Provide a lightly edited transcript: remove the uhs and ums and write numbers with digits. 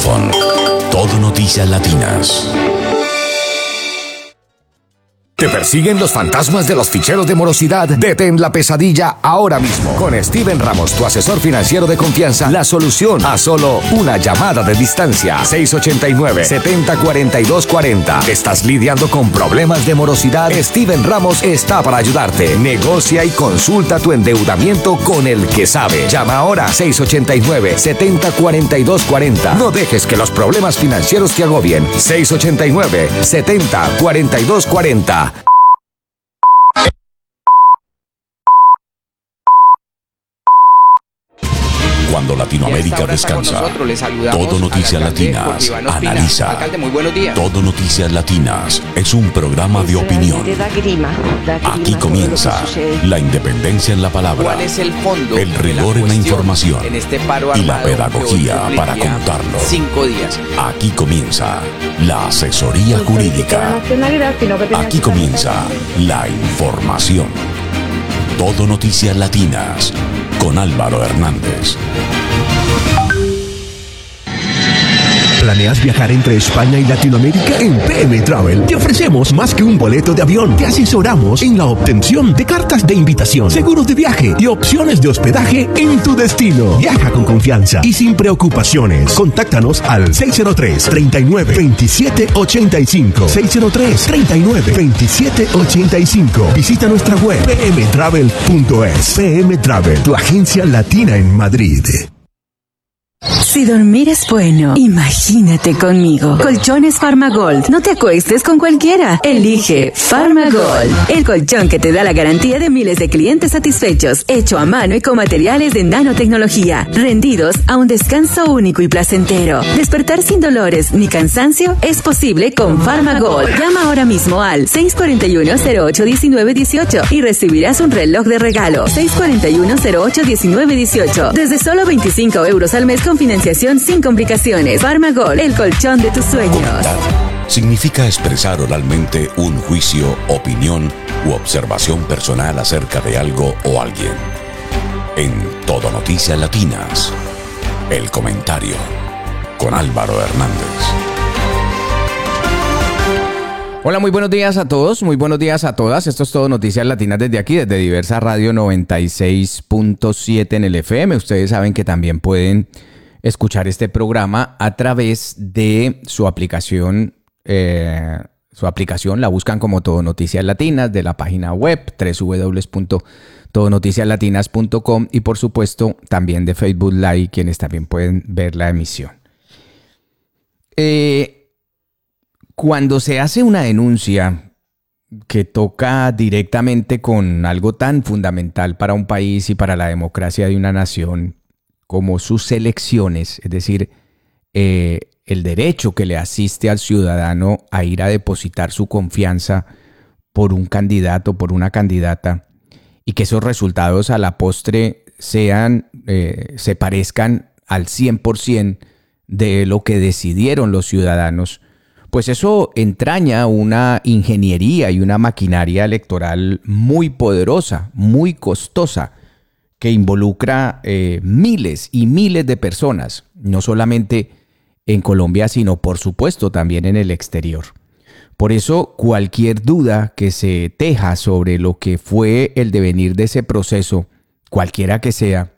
iPhone. Todo Noticias Latinas. ¿Te persiguen los fantasmas de los ficheros de morosidad? Detén la pesadilla ahora mismo. Con Steven Ramos, tu asesor financiero de confianza, la solución a solo una llamada de distancia. 689-704240. ¿Estás lidiando con problemas de morosidad? Steven Ramos está para ayudarte. Negocia y consulta tu endeudamiento con el que sabe. Llama ahora 689-704240. No dejes que los problemas financieros te agobien. 689-704240. Cuando Latinoamérica descansa, Todo Noticias Latinas analiza. Todo Noticias Latinas es un programa de opinión. Aquí comienza la independencia en la palabra, el rigor en la información y la pedagogía para contarlo. Aquí comienza la asesoría jurídica. Aquí comienza la información. Todo Noticias Latinas con Álvaro Hernández. ¿Planeas viajar entre España y Latinoamérica? En PM Travel te ofrecemos más que un boleto de avión. Te asesoramos en la obtención de cartas de invitación, seguros de viaje y opciones de hospedaje en tu destino. Viaja con confianza y sin preocupaciones. Contáctanos al 603-39-2785. 603-39-2785. Visita nuestra web pmtravel.es. PM Travel, tu agencia latina en Madrid. Si dormir es bueno, imagínate conmigo. Colchones Farmagold. No te acuestes con cualquiera. Elige Farmagold, el colchón que te da la garantía de miles de clientes satisfechos, hecho a mano y con materiales de nanotecnología, rendidos a un descanso único y placentero. Despertar sin dolores ni cansancio es posible con Farmagold. Llama ahora mismo al 641-08-1918 y recibirás un reloj de regalo. 641-08-1918. Desde solo 25 euros al mes con financiación sin complicaciones. Farmagold, el colchón de tus sueños. Comentar significa expresar oralmente un juicio, opinión u observación personal acerca de algo o alguien. En Todo Noticias Latinas, el comentario con Álvaro Hernández. Hola, muy buenos días a todos, muy buenos días a todas. Esto es Todo Noticias Latinas desde aquí, desde Diversa Radio 96.7 en el FM. Ustedes saben que también pueden escuchar este programa a través de su aplicación. La buscan como Todo Noticias Latinas, de la página web www.todonoticiaslatinas.com y por supuesto también de Facebook Live, quienes también pueden ver la emisión. Cuando se hace una denuncia que toca directamente con algo tan fundamental para un país y para la democracia de una nación como sus elecciones, es decir, el derecho que le asiste al ciudadano a ir a depositar su confianza por un candidato, por una candidata, y que esos resultados a la postre se parezcan al 100% de lo que decidieron los ciudadanos, pues eso entraña una ingeniería y una maquinaria electoral muy poderosa, muy costosa, que involucra miles y miles de personas, no solamente en Colombia, sino por supuesto también en el exterior. Por eso, cualquier duda que se teja sobre lo que fue el devenir de ese proceso, cualquiera que sea,